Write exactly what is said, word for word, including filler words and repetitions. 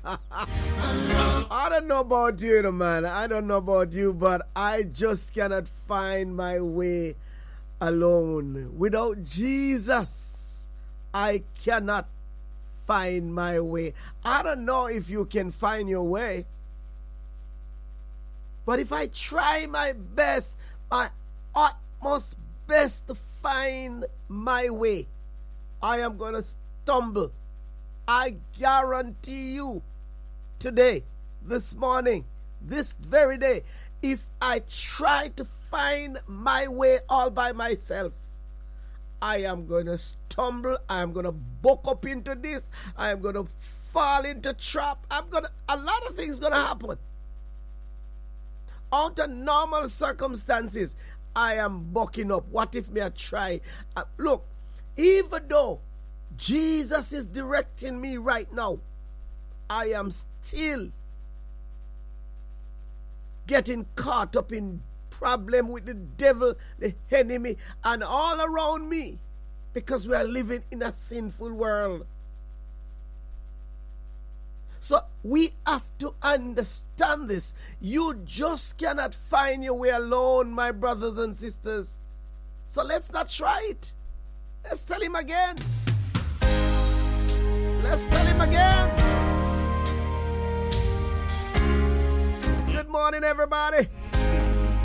I don't know about you, know, man. I don't know about you, but I just cannot find my way alone. Without Jesus, I cannot find my way. I don't know if you can find your way, but if I try my best, my utmost best to find my way, I am going to stumble. I guarantee you today, this morning, this very day, if I try to find my way all by myself, I am going to stumble. I am going to buck up into this. I am going to fall into trap. I'm going to, a lot of things going to happen. Under normal circumstances, I am bucking up. What if me I try? Uh, look, even though Jesus is directing me right now, I am still getting caught up in problem with the devil, the enemy, and all around me, because we are living in a sinful world. So we have to understand this. You just cannot find your way alone, my brothers and sisters. So let's not try it. Let's tell him again. Let's tell him again. Good morning, everybody.